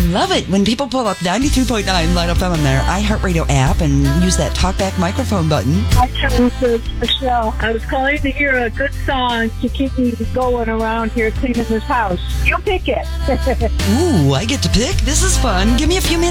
love it when people pull up 93.9 Light FM on their iHeartRadio app and use that talkback microphone button. Hi, Teresa. Michelle. I was calling to hear a good song to keep me going around here cleaning this house. You pick it. Ooh, I get to pick? This is fun. Give me a few minutes.